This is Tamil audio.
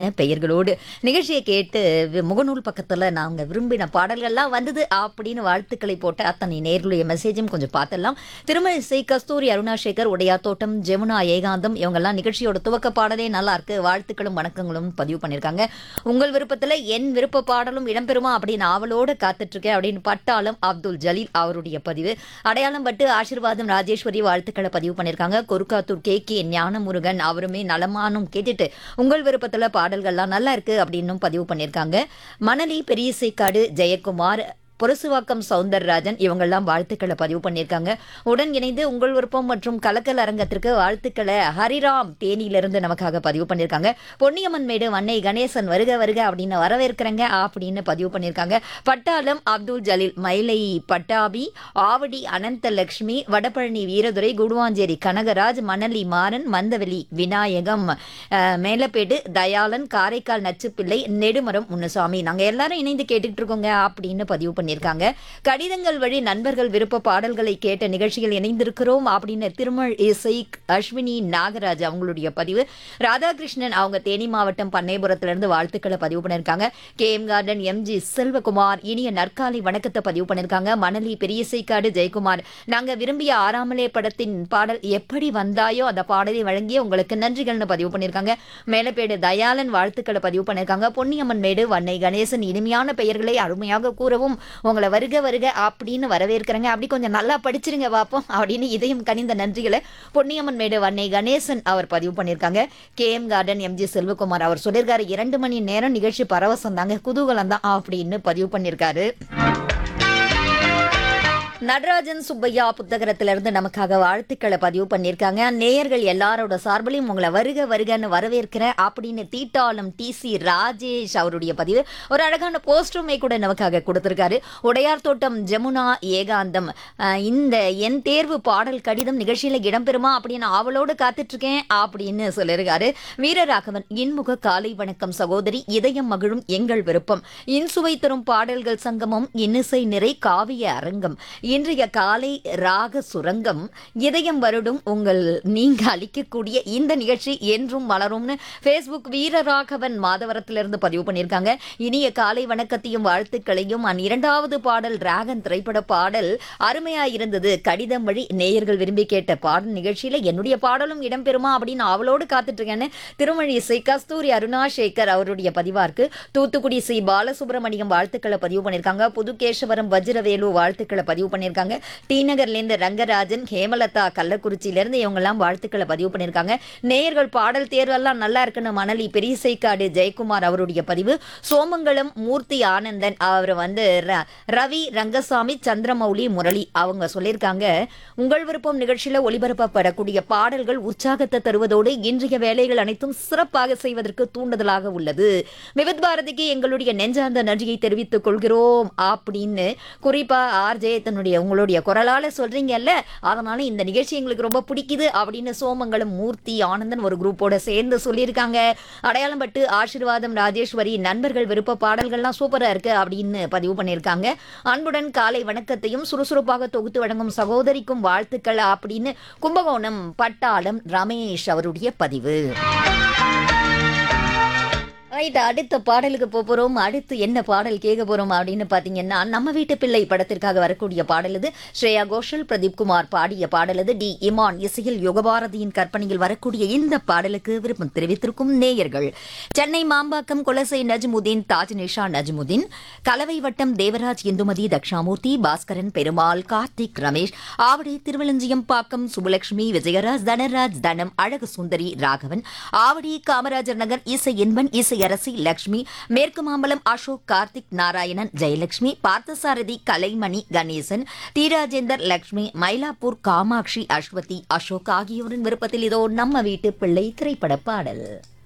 பெயர்களோடு நிகழ்ச்சியை கேட்டு முகநூல் பக்கத்தில் நாங்கள் விரும்பின பாடல்கள்லாம் வந்தது அப்படின்னு வாழ்த்துக்களை போட்ட அத்தனை நேர்களுடைய மெசேஜும் கொஞ்சம் பார்த்துடலாம். திருமழிசை, கஸ்தூரி, அருணாசேகர், உடையார் தோட்டம், ஜெமுனா, ஏகாந்தம் இவங்கெல்லாம் நிகழ்ச்சியோட துவக்க பாடலே நல்லா இருக்கு, வாழ்த்துக்களும் வணக்கங்களும் பதிவு பண்ணியிருக்காங்க. உங்கள் விருப்பத்தில் என் விருப்ப பாடலும் இடம்பெறுமா அப்படின்னு ஆவலோடு காத்துட்ருக்கேன் அப்படின்னு பட்டாளம் அப்துல் ஜலீல் அவருடைய பதிவு. அடையாளம் பட்டு ஆசீர்வாதம் ராஜேஸ்வரி வாழ்த்துக்களை பதிவு பண்ணியிருக்காங்க. கொருக்காத்தூர் கே ஞானமுருகன் அவருமே நலமானும் கேட்டுட்டு உங்கள் விருப்பத்தில் பாடல்கள்லாம் நல்லா இருக்கு அப்படின்னும் பதிவு பண்ணியிருக்காங்க. மணலி, பெரியசைக்காடு, ஜெயக்குமார், பொருசுவாக்கம் சவுந்தரராஜன் இவங்கெல்லாம் வாழ்த்துக்களை பதிவு பண்ணியிருக்காங்க. உடன் இணைந்து உங்கள் விருப்பம் மற்றும் கலக்கல் அரங்கத்திற்கு வாழ்த்துக்களை ஹரிராம் தேனியிலிருந்து நமக்காக பதிவு பண்ணியிருக்காங்க. பொன்னியம்மன் மேடு வன்னை கணேசன் வருக வருக அப்படின்னு வரவேற்கிறேங்க அப்படின்னு பதிவு பண்ணியிருக்காங்க. பட்டாளம் அப்துல் ஜலீல், மயிலை பட்டாபி, ஆவடி அனந்தலட்சுமி, வடபழனி வீரதுரை, குடுவாஞ்சேரி கனகராஜ், மணலி மாறன், மந்தவெளி விநாயகம், மேலப்பேடு தயாளன், காரைக்கால் நச்சுப்பிள்ளை, நெடுமரம் முன்னுசாமி நாங்கள் எல்லாரும் இணைந்து கேட்டுக்கிட்டு இருக்கோங்க அப்படின்னு பதிவு பண்ணியிருக்காங்க. கடிதங்கள் வழி நண்பர்கள் விருப்ப பாடல்களை கேட்ட நிகழ்ச்சியில் இணைந்திருக்கிறோம் அப்படின்னு திருமல் இசை அஸ்வினி நாகராஜ் அவங்களுடைய பதிவு. ராதாகிருஷ்ணன் அவங்க தேனி மாவட்டம் பண்ணைபுரத்திலிருந்து வாழ்த்துக்களை பதிவு பண்ணியிருக்காங்க. KM கார்டன் MG செல்வகுமார் இனிய நற்காலை வணக்கத்தை பதிவு பண்ணியிருக்காங்க. மணலி, பெரியசைக்காடு ஜெயக்குமார், நாங்க விரும்பிய ஆறாமலே படத்தின் பாடல் எப்படி வந்தாயோ அந்த பாடலை வழங்கிய உங்களுக்கு நன்றிகள்னு பதிவு பண்ணியிருக்காங்க. மேலப்பேடு தயாளன் வாழ்த்துக்களை பதிவு பண்ணியிருக்காங்க. பொன்னியம்மன் மேடு வன்னை கணேசன் இனிமையான பெயர்களை அருமையாக கூறவும் உங்களை வருக வருக அப்படின்னு வரவேற்கிறேங்க, அப்படி கொஞ்சம் நல்லா படிச்சிருங்க பார்ப்போம் அப்படின்னு இதயம் கனிந்த நன்றிகளை பொன்னியம்மன் மேடு வன்னை கணேசன் அவர் பதிவு பண்ணியிருக்காங்க. KM கார்டன் MG செல்வகுமார் அவர் சொல்லியிருக்காரு 2 மணி நேரம் நிகழ்ச்சி பரவசம் தாங்க, குதூகலம் தான் அப்படின்னு பதிவு பண்ணியிருக்காரு. நடராஜன் சுப்பையா புத்தகத்திலிருந்து நமக்காக வாழ்த்துக்களை பதிவு பண்ணியிருக்காங்க. நேயர்கள் எல்லாரோட சார்பிலையும் உங்களை வருக வருகன்னு வரவேற்கிறேன் அப்படின்னு தீட்டாளம் TC ராஜேஷ் அவருடைய பதிவு. ஒரு அழகான போஸ்டருமே கூட நமக்காக கொடுத்திருக்காரு. உடையார் தோட்டம் ஜெமுனா ஏகாந்தம், இந்த என் தேர்வு பாடல் கடிதம் நிகழ்ச்சியில் இடம்பெறுமா அப்படின்னு ஆவலோடு காத்துட்டு இருக்கேன் அப்படின்னு சொல்லியிருக்காரு. வீரராகவன், இன்முக காலை வணக்கம் சகோதரி, இதயம் மகிழும் எங்கள் விருப்பம், இன்சுவை தரும் பாடல்கள் சங்கமம், இன்னிசை நிறை காவிய அரங்கம், இன்றைய காலை ராக சுரங்கம், இதயம் வருடும் உங்கள் நீங்க அளிக்கக்கூடிய இந்த நிகழ்ச்சி என்றும் வளரும்னு Facebook வீரராகவன் மாதவரத்திலிருந்து பதிவு பண்ணியிருக்காங்க. இனிய காலை வணக்கத்தையும் வாழ்த்துக்களையும். இரண்டாவது பாடல் டிராகன் திரைப்பட பாடல் அருமையாயிருந்தது, கடிதம் வழி நேயர்கள் விரும்பி கேட்ட பாடல் நிகழ்ச்சியில என்னுடைய பாடலும் இடம்பெறுமா அப்படின்னு அவளோடு காத்துட்டு இருக்கேன்னு திருமழிசை கஸ்தூரி அருணாசேகர் அவருடைய பதிவா இருக்கு. தூத்துக்குடி சி பாலசுப்ரமணியம் வாழ்த்துக்களை பதிவு பண்ணியிருக்காங்க. புதுகேசவரம் வஜ்ரவேலு வாழ்த்துக்களை பதிவு பண்ணியிருக்காங்க. டி நகர்லேருந்து ரங்கராஜன், ஹேமலதா கள்ளக்குறிச்சியிலிருந்து இவங்கெல்லாம் வாழ்த்துக்களை பதிவு பண்ணியிருக்காங்க. நேயர்கள் பாடல் தேர்வெல்லாம் நல்லா இருக்குன்னு மணலி, பெரியசைக்காடு ஜெயக்குமார் அவருடைய பதிவு. சோமங்கலம் மூர்த்தி ஆனந்தன் அவர் ரவி ரங்கசாமி, சந்திரமௌலி முரளி அவங்க சொல்லியிருக்காங்க, உங்கள் விருப்பம் நிகழ்ச்சியில் ஒளிபரப்பப்படக்கூடிய பாடல்கள் உற்சாகத்தை தருவதோடு இன்றைய வேலைகள் அனைத்தும் சிறப்பாக செய்வதற்கு தூண்டுதலாக உள்ளது. விவித் பாரதிக்கு எங்களுடைய நெஞ்சார்ந்த நன்றியை தெரிவித்துக் கொள்கிறோம் அப்படின்னு குறிப்பா RJ தன்னுடைய உங்களுடைய குரலால சொல்றீங்கல்ல, அதனால இந்த நிகழ்ச்சி எங்களுக்கு ரொம்ப பிடிக்குது அப்படின்னு சோமங்கலம் மூர்த்தி ஆனந்தன் ஒரு குரூப்போட சேர்ந்து சொல்லியிருக்காங்க. அடையாளம் பட்டு ஆசீர்வாதம் ராஜேஸ்வரி, நண்பர்கள் விருப்ப பாடல்கள்லாம் சூப்பரா இருக்கு அப்படின்னு பதிவு பண்ணியிருக்காங்க. அன்புடன் காலை வணக்கத்தையும் சுறுசுறுப்பாக தொகுத்து வழங்கும் சகோதரிக்கும் வாழ்த்துக்கள் அப்படின்னு கும்பகோணம் பட்டாளம் ரமேஷ் அவருடைய பதிவு. அடுத்த பாடலுக்கு போறோம். அடுத்து என்ன பாடல் கேட்க போறோம் அப்படின்னு பாத்தீங்கன்னா, நம்ம வீட்டு பிள்ளை படத்திற்காக வரக்கூடிய பாடல் இது. ஸ்ரேயா கோஷல், பிரதீப் குமார் பாடிய பாடல் இது. டி இமான் இசையில் யுகபாரதியின் கற்பனையில் வரக்கூடிய இந்த பாடலுக்கு விருப்பம் தெரிவித்திருக்கும் நேயர்கள் சென்னை மாம்பாக்கம் குலசை நஜ்முதீன், தாஜ் நிஷா நஜ்முதீன், கலவை வட்டம் தேவராஜ், இந்துமதி, தக்ஷாமூர்த்தி, பாஸ்கரன், பெருமாள், கார்த்திக், ரமேஷ், ஆவடி திருவலஞ்சியம் பாக்கம், சுபலட்சுமி, விஜயராஜ், தனராஜ், தனம், அழகு சுந்தரி, ராகவன், ஆவடி காமராஜர் நகர், இசை இன்பன், இசை அரசி லட்சுமி, மேற்கு மாம்பலம் அசோக், கார்த்திக், நாராயணன், ஜெயலட்சுமி, பார்த்தசாரதி, கலைமணி, கணேசன், தீராஜேந்தர், லட்சுமி, மயிலாப்பூர் காமாட்சி, அஸ்வதி, அசோக் ஆகியோரின் விருப்பத்தில் இதோ நம்ம வீட்டு பிள்ளை திரைப்பட பாடல்.